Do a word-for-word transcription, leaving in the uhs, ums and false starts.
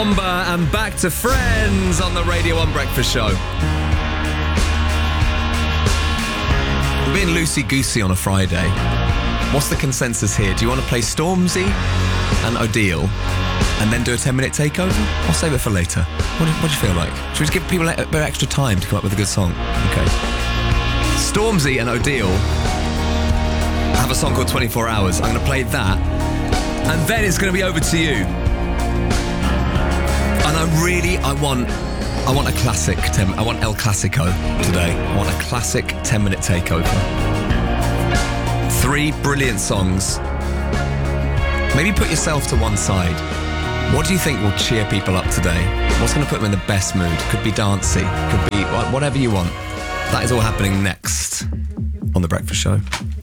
Bomba and Back to Friends on the Radio one Breakfast Show. We're being loosey-goosey on a Friday. What's the consensus here? Do you want to play Stormzy and Odile and then do a ten-minute takeover? I'll save it for later. What do, what do you feel like? Should we just give people a bit of extra time to come up with a good song? Okay. Stormzy and Odile have a song called twenty-four hours. I'm going to play that, and then it's going to be over to you. And I really, I want, I want a classic, ten, I want El Clasico today. I want a classic ten-minute takeover. Three brilliant songs. Maybe put yourself to one side. What do you think will cheer people up today? What's going to put them in the best mood? Could be dancey, could be whatever you want. That is all happening next on The Breakfast Show.